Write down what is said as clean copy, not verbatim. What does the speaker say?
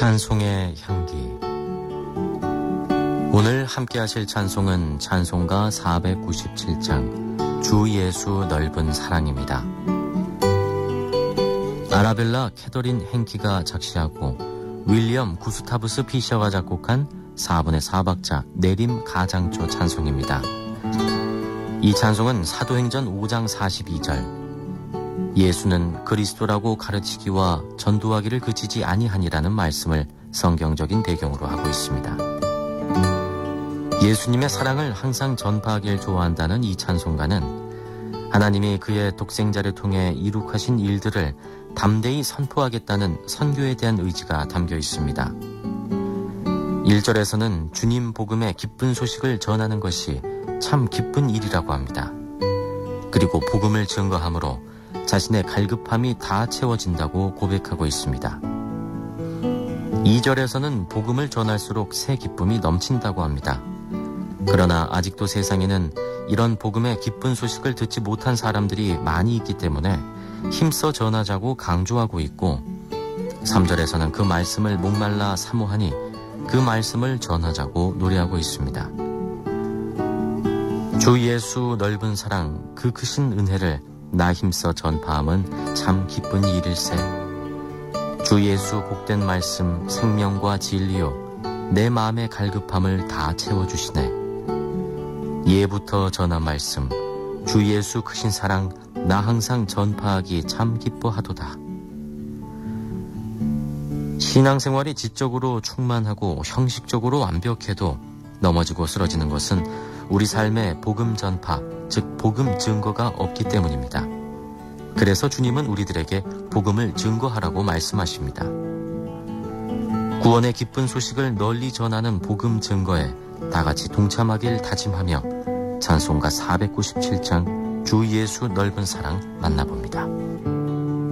찬송의 향기. 오늘 함께 하실 찬송은 찬송가 497장 주 예수 넓은 사랑입니다. 아라벨라 캐더린 행키가 작시하고 윌리엄 구스타브스 피셔가 작곡한 4분의 4박자 내림 가장조 찬송입니다. 이 찬송은 사도행전 5장 42절 예수는 그리스도라고 가르치기와 전도하기를 그치지 아니하니라는 말씀을 성경적인 배경으로 하고 있습니다. 예수님의 사랑을 항상 전파하길 좋아한다는 이 찬송가는 하나님이 그의 독생자를 통해 이룩하신 일들을 담대히 선포하겠다는 선교에 대한 의지가 담겨 있습니다. 1절에서는 주님 복음의 기쁜 소식을 전하는 것이 참 기쁜 일이라고 합니다. 그리고 복음을 증거함으로 자신의 갈급함이 다 채워진다고 고백하고 있습니다. 2절에서는 복음을 전할수록 새 기쁨이 넘친다고 합니다. 그러나 아직도 세상에는 이런 복음의 기쁜 소식을 듣지 못한 사람들이 많이 있기 때문에 힘써 전하자고 강조하고 있고 3절에서는 그 말씀을 목말라 사모하니 그 말씀을 전하자고 노래하고 있습니다. 주 예수 넓은 사랑 그 크신 은혜를 나 힘써 전파함은 참 기쁜 일일세. 주 예수 복된 말씀 생명과 진리요 내 마음의 갈급함을 다 채워주시네. 예부터 전한 말씀 주 예수 크신 사랑 나 항상 전파하기 참 기뻐하도다. 신앙생활이 지적으로 충만하고 형식적으로 완벽해도 넘어지고 쓰러지는 것은 우리 삶의 복음 전파, 즉 복음 증거가 없기 때문입니다. 그래서 주님은 우리들에게 복음을 증거하라고 말씀하십니다. 구원의 기쁜 소식을 널리 전하는 복음 증거에 다 같이 동참하길 다짐하며 찬송가 497장 주 예수 넓은 사랑 만나봅니다.